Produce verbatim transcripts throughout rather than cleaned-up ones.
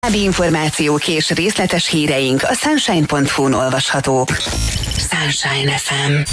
További információk és részletes híreink a sunshine pont hu-n olvashatók. Sunshine ef em.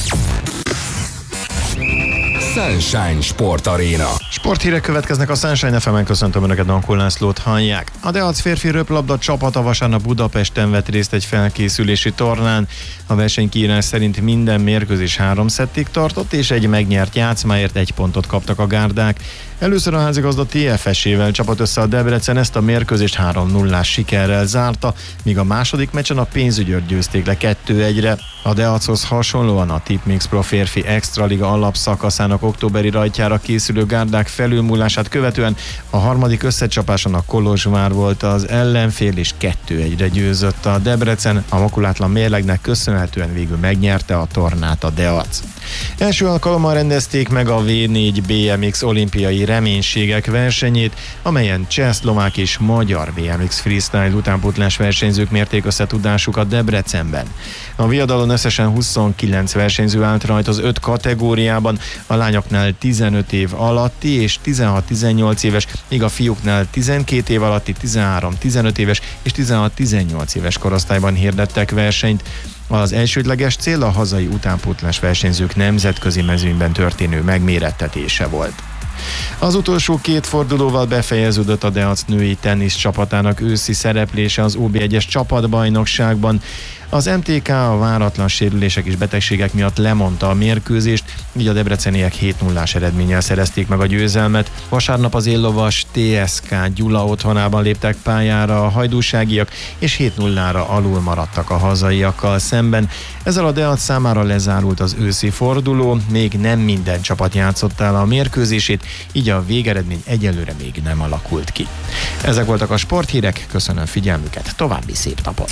Sunshine Sport Arena. Sporthírek következnek a Sunshine ef emen, köszöntöm Önöket, Dankó Lászlót hallják. A Deac férfi röplabda csapata vasárnap Budapesten vett részt egy felkészülési tornán. A versenykiírás szerint minden mérkőzés három szettig tartott, és egy megnyert játszmáért egy pontot kaptak a gárdák. Először a házigazda té ef es-ével csapat össze a Debrecen, ezt a mérkőzést három nullás sikerrel zárta, míg a második meccsen a Pénzügyőrt győzték le kettő egyre. A Deachoz hasonlóan a Tipmix Pro férfi extraliga alapszakaszának októberi rajtjára készülő gárdák felülmúlását követően a harmadik összecsapáson a Kolozsvár volt az ellenfél, és kettő egyre győzött a Debrecen. A makulátlan mérlegnek köszönhetően végül megnyerte a tornát a Deac. Első alkalommal rendezték meg a vé négy bé em iksz olimpiai reménységek versenyét, amelyen cseh, szlovák és magyar bé em iksz freestyle utánpótlás versenyzők mérték össze tudásukat Debrecenben. A viadalon összesen huszonkilenc versenyző állt rajta az öt kategóriában, a lányoknál tizenöt év alatti és tizenhat-tizennyolc éves, míg a fiúknál tizenkét év alatti, tizenhárom-tizenöt éves és tizenhat-tizennyolc éves korosztályban hirdettek versenyt. Az elsődleges cél a hazai utánpótlás versenyzők nemzetközi mezőnyben történő megmérettetése volt. Az utolsó két fordulóval befejeződött a Deac női tenisz csapatának őszi szereplése az o bé egyes csapatbajnokságban. Az em té ká a váratlan sérülések és betegségek miatt lemondta a mérkőzést, így a debreceniek hét nullás eredménnyel szerezték meg a győzelmet. Vasárnap az éllovas té es ká Gyula otthonában léptek pályára a hajdúságiak, és hét nullára alul maradtak a hazaiakkal szemben. Ezzel a Deac számára lezárult az őszi forduló, még nem minden csapat játszott el a mérkőzését, így a végeredmény egyelőre még nem alakult ki. Ezek voltak a sporthírek, köszönöm figyelmüket, további szép napot!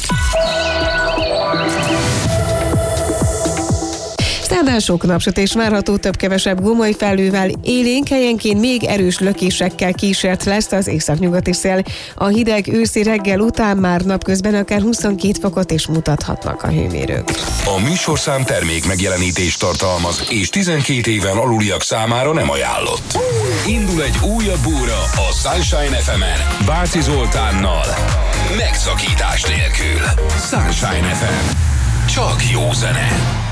Szerdán sok napsütés várható, több-kevesebb gomoly felhővel, élénk helyenként még erős lökésekkel kísért lesz az északnyugati szél. A hideg őszi reggel után már napközben akár huszonkét fokot is mutathatnak a hőmérők. A műsorszám termék megjelenítést tartalmaz, és tizenkét éven aluliak számára nem ajánlott. Indul egy újabb óra a Sunshine ef emen, Báci Zoltánnal, megszakítás nélkül. Sunshine ef em. Csak jó zene.